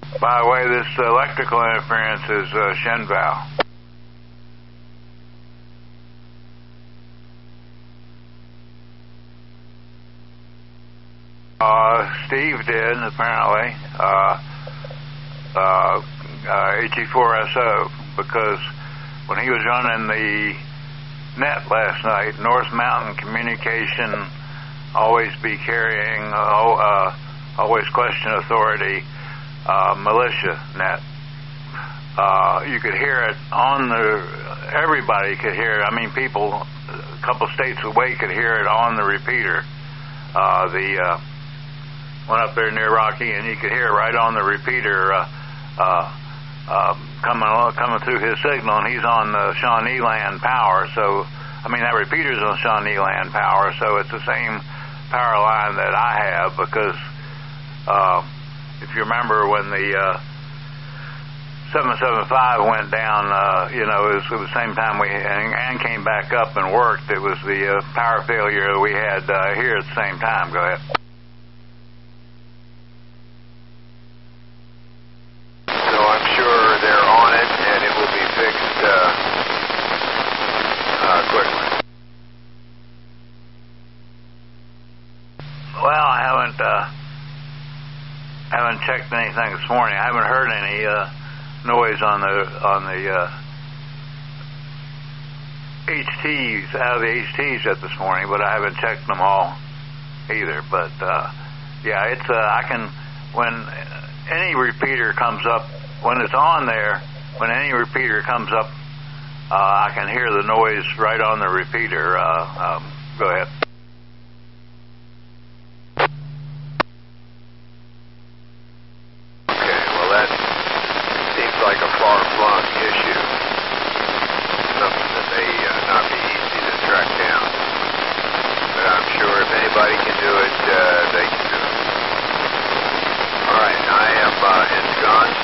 By the way, this electrical interference is Shenval. Steve did, apparently, HE4SO, because when he was running the net last night, North Mountain Communication, always be carrying, always question authority, militia net. You could hear it on everybody could hear it. I mean, people a couple states away could hear it on the repeater. One up there near Rocky, and you could hear it right on the repeater coming through his signal, and he's on Shawnee Land Power. So, I mean, that repeater's on Shawnee Land Power, so it's the same power line that I have, because if you remember when the 775 went down, it was the same time and came back up and worked. It was the power failure that we had here at the same time. Go ahead. So I'm sure they're on it, and it will be fixed quickly. Well, I haven't checked anything this morning. I haven't heard any noise on the HTs out of the HTs yet this morning, but I haven't checked them all either. But yeah, it's I can, when any repeater comes up, when it's on there, when any repeater comes up, I can hear the noise right on the repeater. Go ahead. Like a far-flung issue, something that may not be easy to track down. But I'm sure if anybody can do it, they can do it. All right, I am ensconced.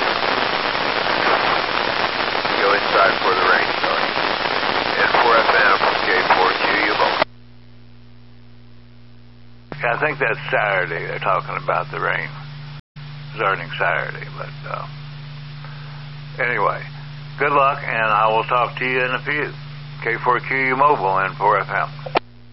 Go inside for the rain start. N4FM from K4Q, you both. I think that's Saturday they're talking about the rain. Starting Saturday, but anyway, good luck, and I will talk to you in a few. K4QU Mobile and 4FM.